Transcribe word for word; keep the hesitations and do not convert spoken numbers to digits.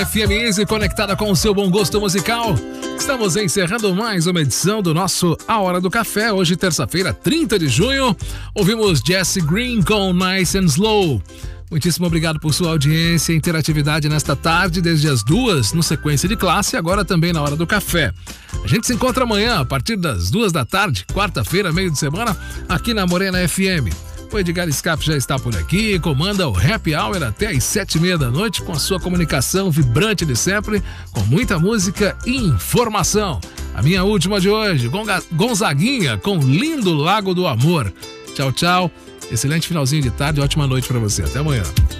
F M Easy conectada com o seu bom gosto musical. Estamos encerrando mais uma edição do nosso A Hora do Café. Hoje, terça-feira, trinta de junho. Ouvimos Jesse Green com Nice and Slow. Muitíssimo obrigado por sua audiência e interatividade nesta tarde, desde as duas, no Sequência de Classe, agora também na Hora do Café. A gente se encontra amanhã, a partir das duas da tarde, quarta-feira, meio de semana, aqui na Morena F M. O Edgar Scap já está por aqui, comanda o Happy Hour até às sete e meia da noite, com a sua comunicação vibrante de sempre, com muita música e informação. A minha última de hoje, Gonzaguinha, com Lindo Lago do Amor. Tchau, tchau. Excelente finalzinho de tarde, ótima noite para você. Até amanhã.